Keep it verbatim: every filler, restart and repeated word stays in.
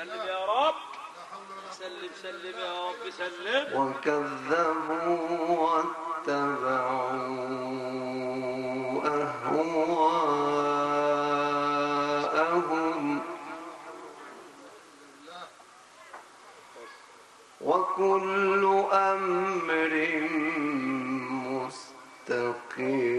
سلم يا رب سلم سلم يا رب سلم. وكذبوا واتبعوا أهواءهم وكل أمر مستقيم